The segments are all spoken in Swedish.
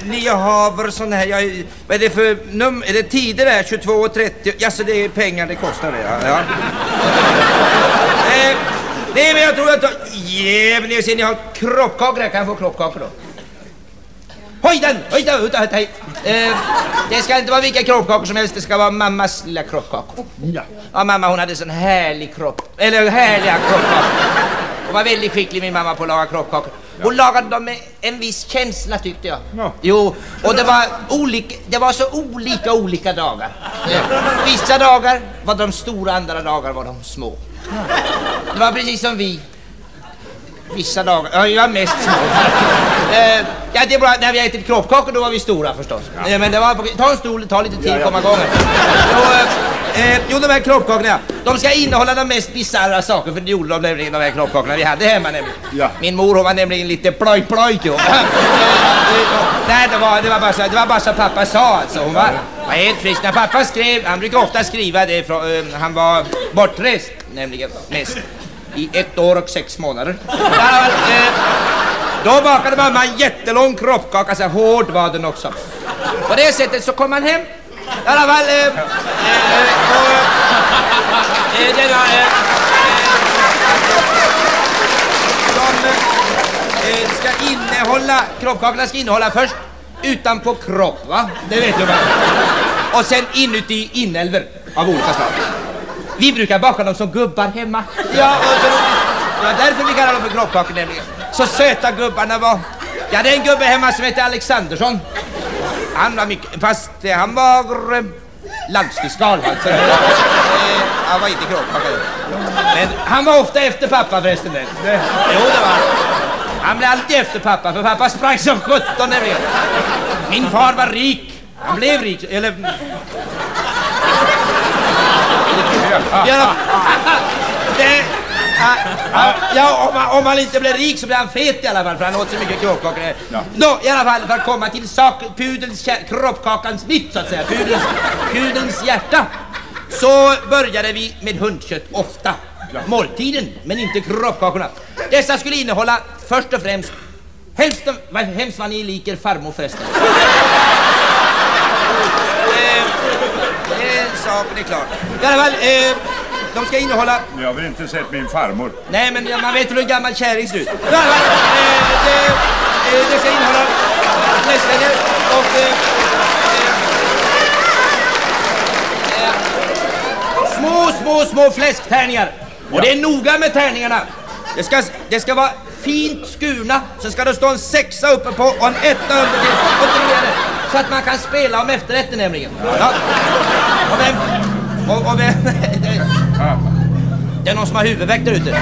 ni har sån här, vad är det för nummer, är det tider där, 22:30? Ja, så det är pengar det kostar det, ja. Nej, men jag tror att men ni ser, ni har kroppkakor där, kan jag få kroppkakor då? Höj den! Det ska inte vara vilka kroppkakor som helst, det ska vara mammas lilla kroppkakor. Ja, mamma hon hade sån härlig härliga kroppkakor. Hon var väldigt skicklig min mamma på att laga kroppkakor. Hon lagade dem med en viss känsla tyckte jag. Ja. Jo, och det var så olika dagar. Vissa dagar var de stora, andra dagar var de små. Det var precis som vi. Vissa dagar, ja, jag var mest små. Ja, det är bra, när vi ätit kroppkakor då var vi stora förstås. Ja. Men det var, ta en stol, ta lite tid, komma igång. Jo, de här kroppkakorna, de ska innehålla de mest bizarra saker, för det gjorde de nämligen, de här kroppkakorna vi hade hemma nämligen. Ja. Min mor, hon var nämligen lite ploj. Nej, det var bara så pappa sa alltså. Hon var helt frisk. När pappa skrev, han brukar ofta skriva det, han var bortrest nämligen mest. I 1 år och 6 månader. Då bakade mamma en jättelång kroppkaka, så hård var den också. På det sättet så kom han hem. I alla fall... kroppkakorna ska innehålla först utanpå kropp, va? Det vet du va? Och sen inuti inälver av olika slag. Vi brukar baka dem som gubbar hemma. Ja, och så, det var därför vi kallar dem för kroppkakor nämligen. Så söta gubbarna var. Jag hade en gubbe hemma som hette Alexandersson. Han var mycket, fast han var landsfiskal alltså. Han var inte kroppkakor. Men han var ofta efter pappa förresten. Jo, det var. Han blev alltid efter pappa, för pappa sprang som 17 nämligen. Min far var rik. Han blev rik, eller... Om han inte blev rik så blev han fet i alla fall, för han åt så mycket kroppkakor. Nå, i alla fall, för att komma till kroppkakans mitt så att säga, pudelns hjärta, så började vi med hundkött ofta. Måltiden, men inte kroppkakorna. Dessa skulle innehålla först och främst hälften, hemskt vad ni liker farmor förresten. Saken är klart. I alla fall, de ska innehålla... Jag har inte sett min farmor. Nej, men man vet hur en gammal kärring ser ut. I alla fall, det ska innehålla fläsklängder och små fläsktärningar. Och det är noga med tärningarna. Det ska vara fint skurna. Så ska det stå en 6 uppe på och en 1 under till och 3. Så att man kan spela om efterrätten nämligen. Ja. Och vem det är någon som har huvudvärk där ute.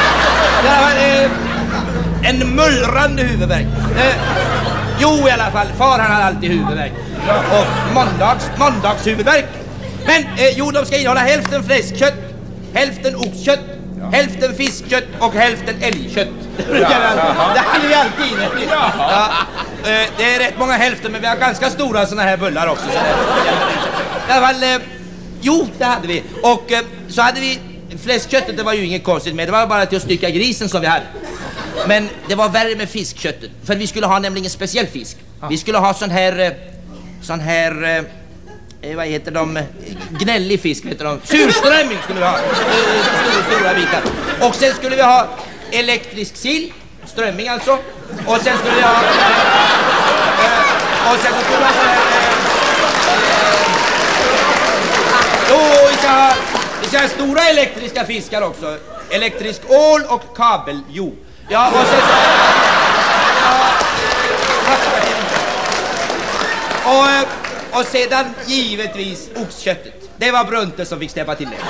En mullrande huvudvärk. Jo, i alla fall, far han har alltid huvudvärk. Och måndags huvudvärk. Men de ska innehålla hälften fläskkött, hälften oxkött, hälften fiskkött och hälften älgkött. Det hade vi alltid inne. Det är rätt många hälften, men vi har ganska stora såna här bullar också. I alla fall, det hade vi. Och så hade vi fläskköttet, det var ju inget konstigt med. Det var bara till att stycka grisen som vi hade. Men det var värre med fiskköttet. För vi skulle ha nämligen speciell fisk. Vi skulle ha sån här vad heter de? Gnällig fisk heter de. Surströmming skulle vi ha. Stora bitar. Och sen skulle vi ha elektrisk sill. Strömming alltså. Och sen skulle vi ha... och sen skulle vi ha... vi ska ha stora elektriska fiskar också. Elektrisk ål och kabeljo. Ja, och sen... och sedan givetvis oxköttet. Det var Brunte som fick stäppa till det.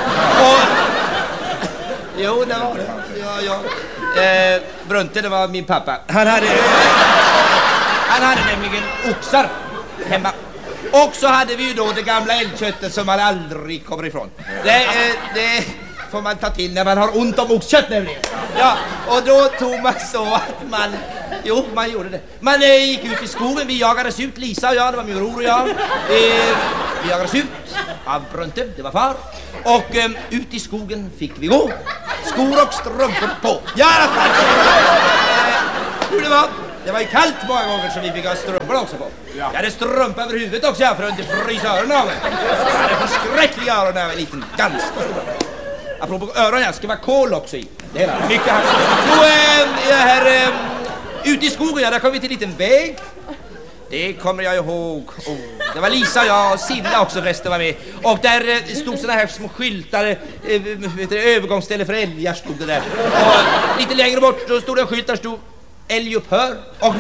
Jo, det var det. Ja. Brunte, det var min pappa. Han hade nämligen oxar hemma. Och så hade vi ju då det gamla älgköttet som man aldrig kommer ifrån. Det får man ta till när man har ont om oxkött nämligen. Ja, och då tog man så att man... Jo, man gjorde det. Man gick ut i skogen, vi jagades ut, Lisa och jag, det var min bror och jag. Vi jagades ut av Brunte, det var far. Och ut i skogen fick vi gå. Skor och strumpor på. Ja, hur det var. Det var ju kallt många gånger så vi fick ha strumpor också på. Ja. Jag hade strumpa över huvudet också för att inte frysa öronen av mig. Jag hade förskräckliga öron när jag var liten. Ganska stora. Apropå öronen, jag ska vara kol också i. Det hela. Mycket här. Jo, här ute i skogen, där kom vi till en liten väg. Det kommer jag ihåg. Oh, det var Lisa, jag och Silla också förresten var med. Och där stod såna här små skyltar, övergångsställe för älgar stod det där. Och lite längre bort så stod det en skylt där stod älgupphör. Och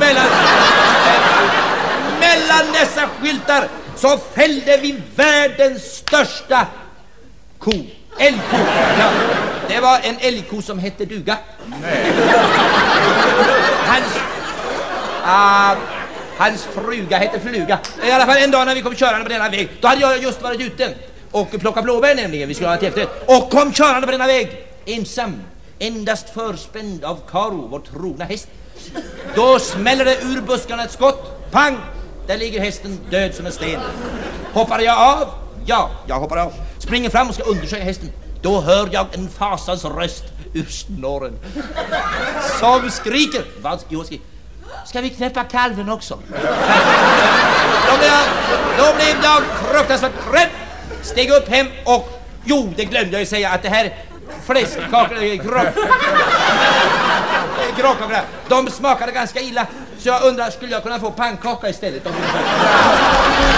mellan dessa skyltar så fällde vi världens största ko. Älgko. Ja, det var en älgko som hette Duga. Nej. Hans fruga hette Fluga. I alla fall en dag när vi kom körande på denna väg, då hade jag just varit ute och plockat blåbär nämligen. Vi skulle ha ett efterrätt. Och kom körande på denna väg, ensam, endast förspänd av Karo, vår trogna häst. Då smäller det ur buskarna ett skott. Pang! Där ligger hästen död som en sten. Hoppar jag av? Ja, jag hoppar av. Springer fram och ska undersöka hästen. Då hör jag en fasans röst ur snorren som skriker. Vad? Jo, skriker. Ska vi knäppa kalven också? Då blev jag fruktansvärt rädd. Steg upp hem och... Jo, det glömde jag ju säga att det här gråkakorna, de smakade ganska illa. Så jag undrar, skulle jag kunna få pannkaka istället?